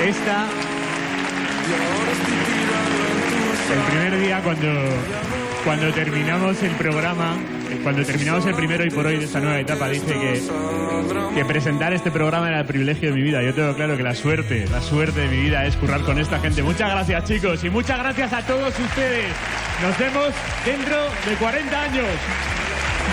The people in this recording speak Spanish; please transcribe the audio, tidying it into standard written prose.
esta... El primer día cuando terminamos el programa, cuando terminamos el primero y por hoy de esta nueva etapa, dice que presentar este programa era el privilegio de mi vida. Yo tengo claro que la suerte de mi vida es currar con esta gente. Muchas gracias, chicos, y muchas gracias a todos ustedes. Nos vemos dentro de 40 años.